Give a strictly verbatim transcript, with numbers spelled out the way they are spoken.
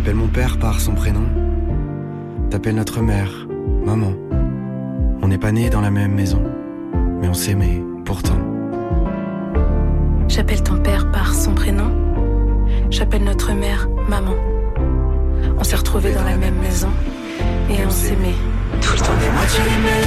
J'appelle mon père par son prénom. T'appelles notre mère, maman. On n'est pas nés dans la même maison, mais on s'aimait pourtant. J'appelle ton père par son prénom. J'appelle notre mère maman. On s'est retrouvés dans la même maison et on s'aimait tout le temps. Moitié aimé,